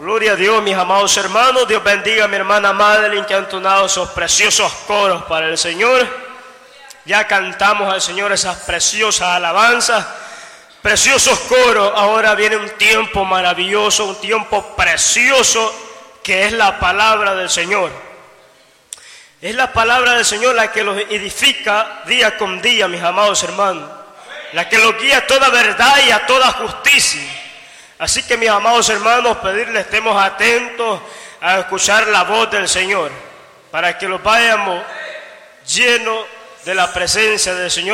Gloria a Dios, mis amados hermanos. Dios bendiga a mi hermana Madeline, que ha entonado esos preciosos coros para el Señor. Ya cantamos al Señor esas preciosas alabanzas, preciosos coros. Ahora viene un tiempo maravilloso, un tiempo precioso, que es la palabra del Señor. Es la palabra del Señor la que los edifica día con día, mis amados hermanos, la que los guía a toda verdad y a toda justicia. Así que, mis amados hermanos, pedirles estemos atentos a escuchar la voz del Señor, para que los vayamos llenos de la presencia del Señor.